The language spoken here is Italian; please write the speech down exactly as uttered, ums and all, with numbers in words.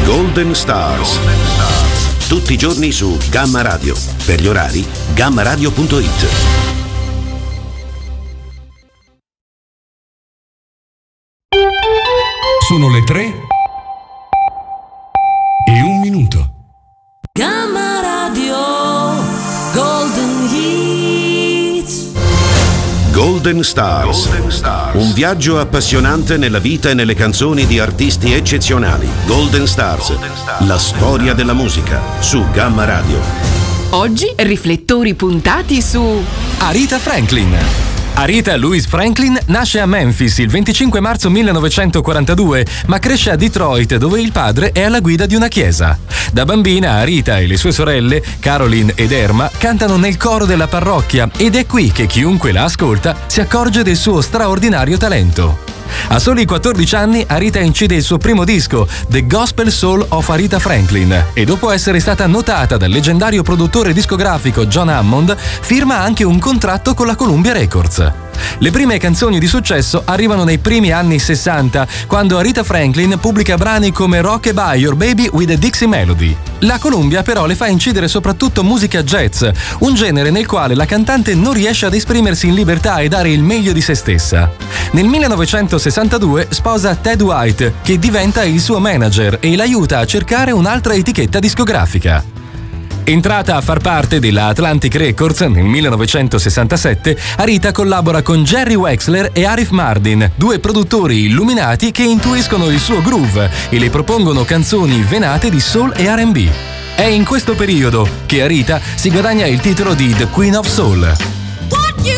Golden Stars. Tutti i giorni su Gamma Radio. Per gli orari, gamma radio punto it. Sono le tre e un minuto. Gamma Radio Golden Hits. Golden Stars. Golden Stars. Un viaggio appassionante nella vita e nelle canzoni di artisti eccezionali. Golden Stars. Golden Stars. La storia della musica su Gamma Radio. Oggi riflettori puntati su Aretha Franklin. Aretha Louise Franklin nasce a Memphis il venticinque marzo millenovecentoquarantadue, ma cresce a Detroit, dove il padre è alla guida di una chiesa. Da bambina Aretha e le sue sorelle, Caroline ed Erma, cantano nel coro della parrocchia ed è qui che chiunque la ascolta si accorge del suo straordinario talento. A soli quattordici anni Aretha incide il suo primo disco, The Gospel Soul of Aretha Franklin, e dopo essere stata notata dal leggendario produttore discografico John Hammond, firma anche un contratto con la Columbia Records. Le prime canzoni di successo arrivano nei primi anni sessanta, quando Aretha Franklin pubblica brani come Rock-a-Bye Your Baby with a Dixie Melody. La Columbia però le fa incidere soprattutto musica jazz, un genere nel quale la cantante non riesce ad esprimersi in libertà e dare il meglio di se stessa. Nel millenovecentosessantadue sposa Ted White, che diventa il suo manager e l'aiuta a cercare un'altra etichetta discografica. Entrata a far parte della Atlantic Records nel millenovecentosessantasette, Aretha collabora con Jerry Wexler e Arif Mardin, due produttori illuminati che intuiscono il suo groove e le propongono canzoni venate di soul e R and B. È in questo periodo che Aretha si guadagna il titolo di The Queen of Soul.